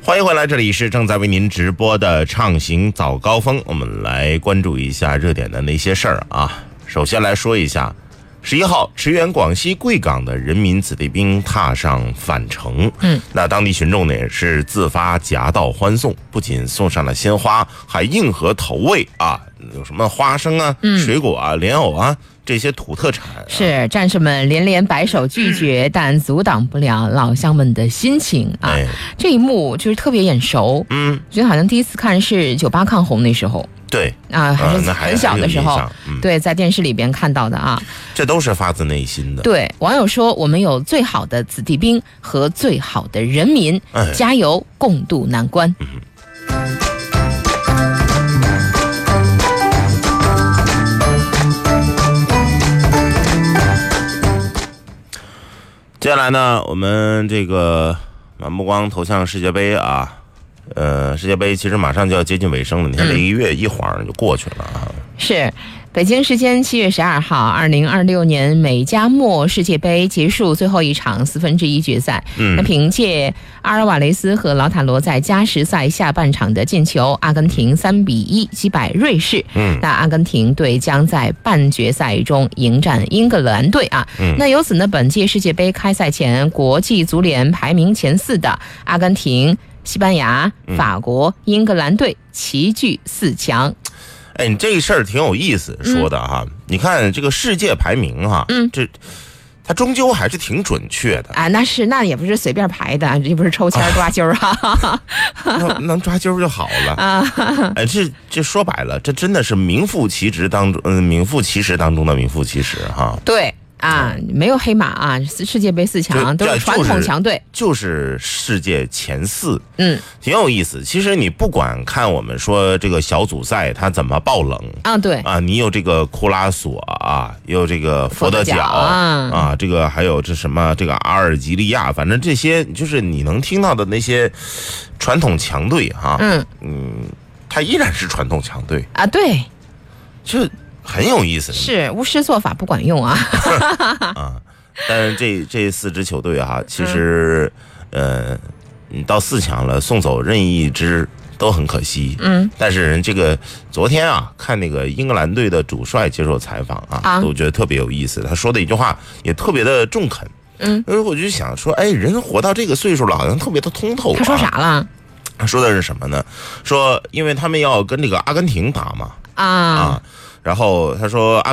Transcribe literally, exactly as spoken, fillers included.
欢迎回来，这里是正在为您直播的畅行早高峰，我们来关注一下热点的那些事儿啊。首先来说一下，十一号驰援广西贵港的人民子弟兵踏上返程，嗯，那当地群众呢也是自发夹道欢送，不仅送上了鲜花，还应和投喂啊，有什么花生啊、嗯、水果啊、莲藕啊。这些土特产、啊、 是战士们连连摆手拒绝，但阻挡不了老乡们的心情啊！哎、这一幕就是特别眼熟，嗯，觉得好像第一次看是九八抗洪那时候， 对啊，还是很小的时候， 呃嗯、 对，在电视里边看到的啊， 这都是发自内心的。 对，网友说我们有最好的子弟兵和最好的人民，哎、加油，共度难关。嗯接下来呢，我们这个把目光投向世界杯啊，呃，世界杯其实马上就要接近尾声了，你看这一月一晃就过去了啊。 是。北京时间七月十二号，二零二六年美加墨世界杯结束最后一场四分之一决赛。嗯，那凭借阿尔瓦雷斯和劳塔罗在加时赛下半场的进球，阿根廷三比一击败瑞士。嗯，那阿根廷队将在半决赛中迎战英格兰队啊。嗯，那由此呢，本届世界杯开赛前，国际足联排名前四的阿根廷、西班牙、法国、英格兰队齐聚四强。 哎，你这事儿挺有意思说的哈、嗯。你看这个世界排名哈，嗯，这它终究还是挺准确的啊。那是，那也不是随便排的，这不是抽签抓阄啊。 能能抓阄就好了啊。哎，这这说白了，这真的是名副其实当中，嗯，名副其实当中的名副其实哈。 对。啊，没有黑马啊！世界杯四强都是传统强队， 就是、就是世界前四，嗯，挺有意思。其实你不管看我们说这个小组赛它怎么爆冷啊，对啊，你有这个库拉索啊，也有这个佛得角啊，啊，这个还有这什么这个阿尔及利亚，反正这些就是你能听到的那些传统强队哈，嗯嗯，它依然是传统强队啊，对， 就。很有意思， 是巫师做法不管用啊！ 啊，但是这这四支球队哈、啊，其实、嗯、呃，你到四强了，送走任意一支都很可惜。嗯，但是这个昨天啊，看那个英格兰队的主帅接受采访啊，啊我觉得特别有意思。他说的一句话也特别的中肯。嗯，我就想说，哎，人活到这个岁数了，好像特别的通透、啊。 他说啥了？ 他说的是什么呢？说因为他们要跟这个阿根廷打嘛。啊。啊然后他说